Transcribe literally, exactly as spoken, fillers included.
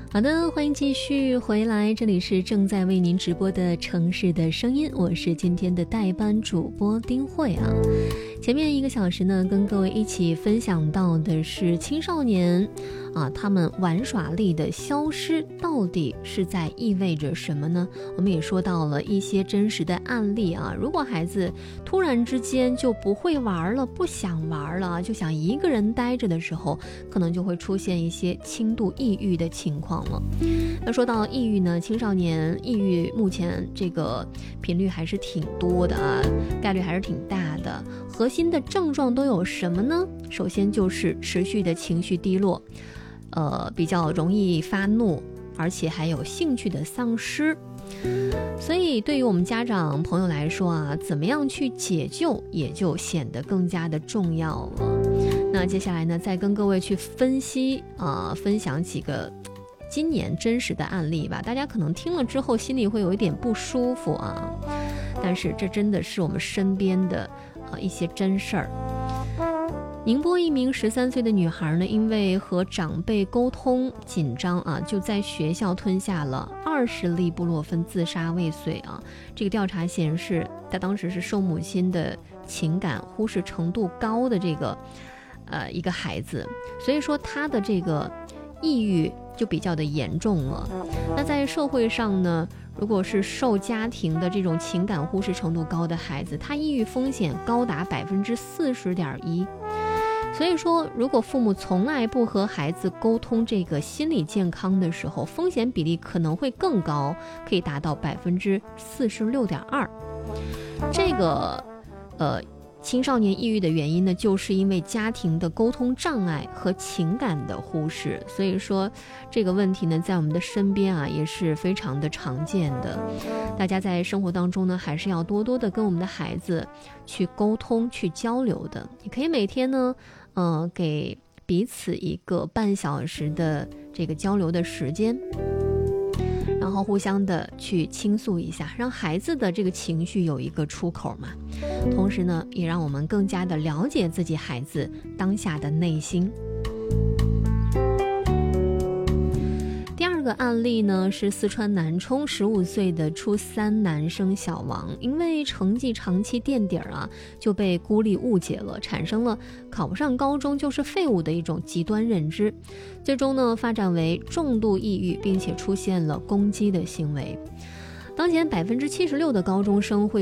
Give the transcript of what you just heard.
好的，欢迎继续回来，这里是正在为您直播的城市的声音，我是今天的代班主播丁慧啊。前面一个小时呢，跟各位一起分享到的是青少年啊，他们玩耍力的消失到底是在意味着什么呢？我们也说到了一些真实的案例啊，如果孩子突然之间就不会玩了，不想玩了，就想一个人待着的时候，可能就会出现一些轻度抑郁的情况了。那说到抑郁呢，青少年抑郁目前这个频率还是挺多的啊，概率还是挺大的。核心的症状都有什么呢？首先就是持续的情绪低落，呃，比较容易发怒，而且还有兴趣的丧失。所以对于我们家长朋友来说啊，怎么样去解救也就显得更加的重要了。那接下来呢，再跟各位去分析啊、呃，分享几个今年真实的案例吧。大家可能听了之后心里会有一点不舒服啊，但是这真的是我们身边的呃一些真事儿。宁波一名十三岁的女孩呢，因为和长辈沟通紧张啊，就在学校吞下了二十粒布洛芬自杀未遂啊。这个调查显示，她当时是受母亲的情感忽视程度高的这个呃一个孩子，所以说她的这个抑郁就比较的严重了。那在社会上呢，如果是受家庭的这种情感忽视程度高的孩子，他抑郁风险高达百分之四十点一。所以说，如果父母从来不和孩子沟通这个心理健康的时候，风险比例可能会更高，可以达到百分之四十六点二。这个，呃。青少年抑郁的原因呢，就是因为家庭的沟通障碍和情感的忽视。所以说这个问题呢，在我们的身边啊也是非常的常见的。大家在生活当中呢，还是要多多的跟我们的孩子去沟通去交流的。你可以每天呢呃，给彼此一个半小时的这个交流的时间，然后互相的去倾诉一下，让孩子的这个情绪有一个出口嘛。同时呢，也让我们更加的了解自己孩子当下的内心。第二个案例呢，是四川南充十五岁的初三男生小王，因为成绩长期垫底儿啊，就被孤立误解了，产生了考不上高中就是废物的一种极端认知，最终呢发展为重度抑郁，并且出现了攻击的行为。当前百分之七十六的高中生会